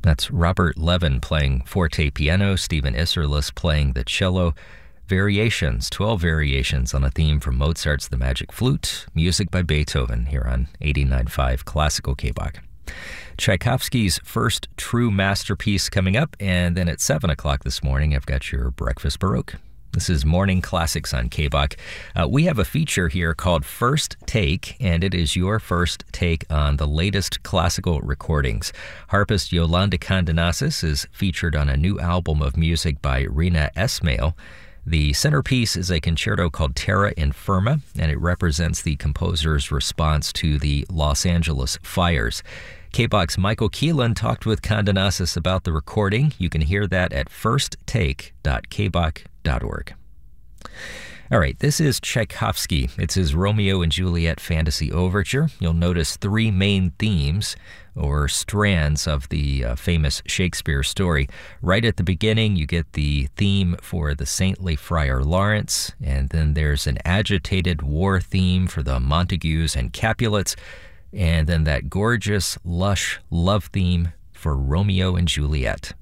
That's Robert Levin playing forte piano, Stephen Isserlis playing the cello. Variations, 12 variations on a theme from Mozart's The Magic Flute, music by Beethoven here on 89.5 Classical KBOK. Tchaikovsky's first true masterpiece coming up, and then at 7 o'clock this morning, I've got your Breakfast Baroque. This is Morning Classics on KBOK. We have a feature here called First Take, and it is your first take on the latest classical recordings. Harpist Yolanda Condenasis is featured on a new album of music by Rina Esmail. The centerpiece is a concerto called Terra Infirma, and it represents the composer's response to the Los Angeles fires. KBOK's Michael Keelan talked with Condenasis about the recording. You can hear that at firsttake.kbok.org. All right, this is Tchaikovsky. It's his Romeo and Juliet Fantasy Overture. You'll notice three main themes or strands of the famous Shakespeare story. Right at the beginning, you get the theme for the saintly Friar Lawrence, and then there's an agitated war theme for the Montagues and Capulets, and then that gorgeous, lush love theme for Romeo and Juliet.